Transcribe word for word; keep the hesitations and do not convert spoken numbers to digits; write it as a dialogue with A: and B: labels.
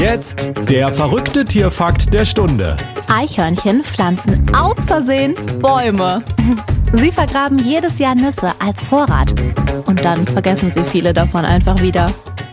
A: Jetzt der verrückte Tierfakt der Stunde.
B: Eichhörnchen pflanzen aus Versehen Bäume. Sie vergraben jedes Jahr Nüsse als Vorrat. Und dann vergessen sie viele davon einfach wieder.